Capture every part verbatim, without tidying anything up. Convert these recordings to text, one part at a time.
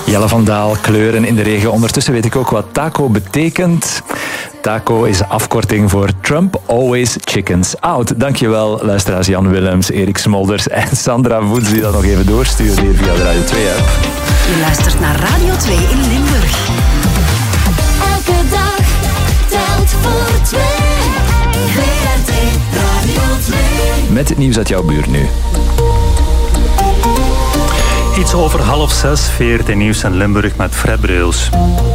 Jelle van Daal, kleuren in de regen. Ondertussen weet ik ook wat taco betekent. Taco is afkorting voor Trump Always Chickens Out. Dankjewel, luisteraars Jan Willems, Erik Smolders en Sandra Voets, die dat nog even doorsturen hier via de Radio twee-app. Je luistert naar Radio twee in Limburg. Elke dag telt voor twee. V R T Radio twee. Met het nieuws uit jouw buurt nu. Iets over half zes, V R T Nieuws in Limburg met Fred Breus.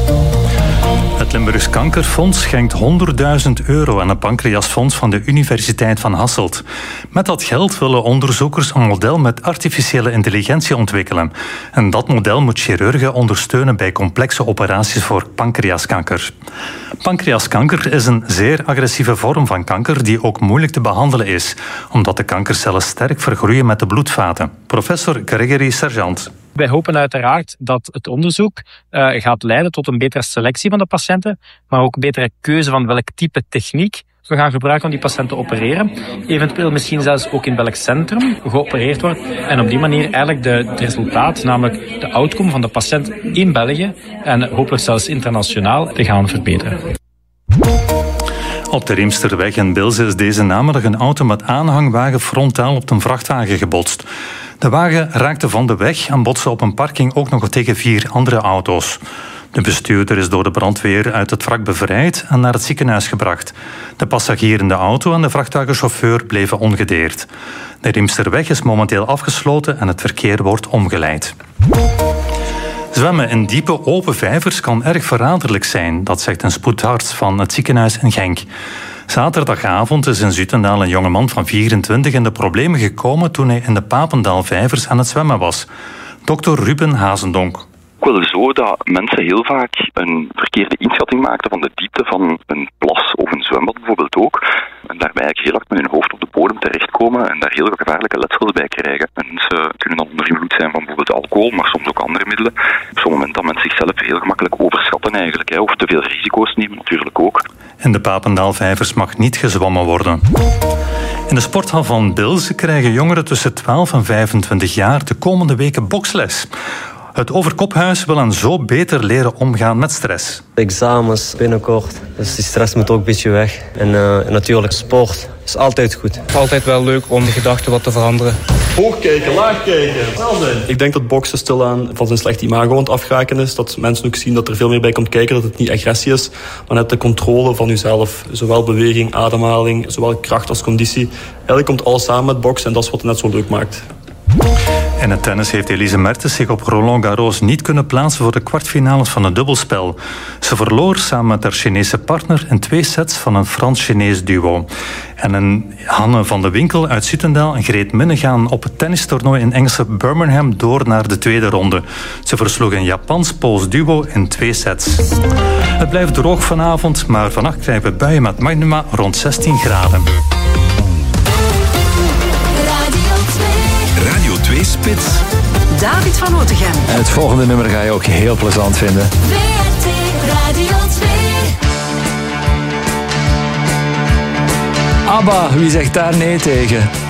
Het Limburgs Kankerfonds schenkt honderdduizend euro aan een pancreasfonds van de Universiteit van Hasselt. Met dat geld willen onderzoekers een model met artificiële intelligentie ontwikkelen. En dat model moet chirurgen ondersteunen bij complexe operaties voor pancreaskanker. Pancreaskanker is een zeer agressieve vorm van kanker die ook moeilijk te behandelen is, omdat de kankercellen sterk vergroeien met de bloedvaten. Professor Gregory Sergeant. Wij hopen uiteraard dat het onderzoek uh, gaat leiden tot een betere selectie van de patiënten, maar ook een betere keuze van welk type techniek we gaan gebruiken om die patiënt te opereren. Eventueel misschien zelfs ook in welk centrum geopereerd wordt. En op die manier eigenlijk de, het resultaat, namelijk de outcome van de patiënt in België en hopelijk zelfs internationaal, te gaan verbeteren. Op de Riemsterweg in Bilze is deze namiddag een auto met aanhangwagen frontaal op een vrachtwagen gebotst. De wagen raakte van de weg en botste op een parking ook nog tegen vier andere auto's. De bestuurder is door de brandweer uit het wrak bevrijd en naar het ziekenhuis gebracht. De passagier in de auto en de vrachtwagenchauffeur bleven ongedeerd. De Riemsterweg is momenteel afgesloten en het verkeer wordt omgeleid. Zwemmen in diepe open vijvers kan erg verraderlijk zijn, dat zegt een spoedarts van het ziekenhuis in Genk. Zaterdagavond is in Zutendaal een jongeman van vierentwintig in de problemen gekomen toen hij in de Papendaalvijvers aan het zwemmen was. dokter Ruben Hazendonk. Wel zo dat mensen heel vaak een verkeerde inschatting maakten van de diepte van een plas of een zwembad bijvoorbeeld ook. En daarbij eigenlijk heel hard met hun hoofd op de bodem terechtkomen en daar heel gevaarlijke letsels bij krijgen. En ze kunnen dan onder invloed zijn van bijvoorbeeld alcohol, maar soms ook andere middelen. Op zo'n moment dat mensen zichzelf heel gemakkelijk overschatten eigenlijk, hè, of te veel risico's nemen natuurlijk ook. In de Papendaalvijvers mag niet gezwommen worden. In de sporthal van Bilze krijgen jongeren tussen twaalf en vijfentwintig jaar de komende weken boksles. Het Overkophuis wil hen zo beter leren omgaan met stress. Examens binnenkort, dus die stress moet ook een beetje weg. En uh, natuurlijk sport is altijd goed. Altijd wel leuk om de gedachten wat te veranderen. Hoog kijken, laag kijken. Ik denk dat boksen stilaan van zijn slechte imago aan het afraken is. Dat mensen ook zien dat er veel meer bij komt kijken, dat het niet agressie is, maar net de controle van jezelf. Zowel beweging, ademhaling, zowel kracht als conditie. Eigenlijk komt alles samen met boksen en dat is wat het net zo leuk maakt. In het tennis heeft Elise Mertens zich op Roland Garros niet kunnen plaatsen voor de kwartfinales van het dubbelspel. Ze verloor samen met haar Chinese partner in twee sets van een Frans-Chinees duo. En een Hanne van de Winkel uit Zutendaal en Greet Minne gaan op het tennistoernooi in Engelse Birmingham door naar de tweede ronde. Ze versloegen een Japans-Pools duo in twee sets. Het blijft droog vanavond, maar vannacht krijgen we buien met maxima rond zestien graden. Radio twee Spits. David van Otegem. En het volgende nummer ga je ook heel plezant vinden. V R T Radio twee. ABBA, wie zegt daar nee tegen?